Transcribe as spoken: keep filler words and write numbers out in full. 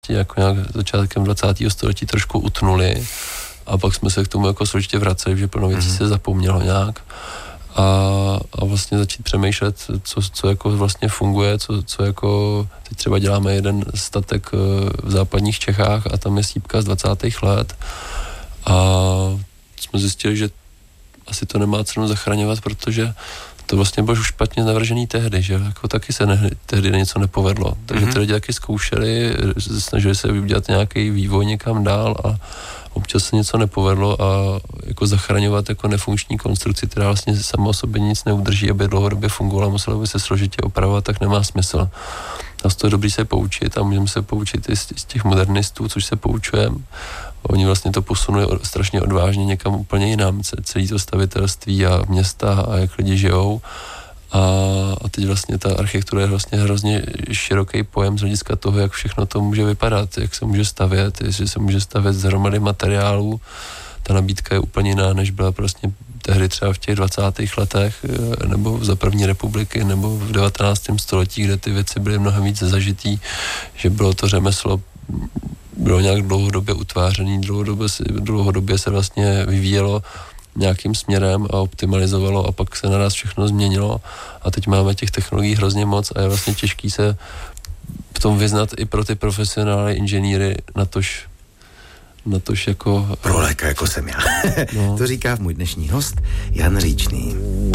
jako nějak začátkem dvacátého století trošku utnuli a pak jsme se k tomu jako složitě vraceli, že plno věcí mm-hmm. se zapomnělo nějak a, a vlastně začít přemýšlet, co, co jako vlastně funguje, co, co jako teď třeba děláme jeden statek v západních Čechách a tam je sýpka z dvacátých let a jsme zjistili, že asi to nemá cenu zachraňovat, protože to vlastně bylo už špatně navržený tehdy, že jako taky se ne, tehdy něco nepovedlo. Takže mm-hmm. ty lidi taky zkoušeli, snažili se udělat nějaký vývoj někam dál a občas se něco nepovedlo a jako zachraňovat jako nefunkční konstrukci, která vlastně sama o sobě nic neudrží, aby dlouhodobě fungovala, musela by se složitě opravovat, tak nemá smysl. A z toho je dobrý se poučit a můžeme se poučit i z, z těch modernistů, což se poučujeme. Oni vlastně to posunuli strašně odvážně někam úplně jinam, celé to stavitelství a města a jak lidi žijou. A, a teď vlastně ta architektura je vlastně hrozně široký pojem z hlediska toho, jak všechno to může vypadat, jak se může stavět, jestli se může stavět z hromady materiálů. Ta nabídka je úplně jiná, než byla prostě tehdy třeba v těch dvacátých letech, nebo za první republiky, nebo v devatenáctém století, kde ty věci byly mnohem víc zažitý, že bylo to řemeslo bylo nějak dlouhodobě utvářený, dlouhodobě, dlouhodobě se vlastně vyvíjelo nějakým směrem a optimalizovalo a pak se na nás všechno změnilo a teď máme těch technologií hrozně moc a je vlastně těžký se v tom vyznat i pro ty profesionály, inženýry, natož natož jako... Pro léka, jako jsem já. No. To říká můj dnešní host Jan Říčný.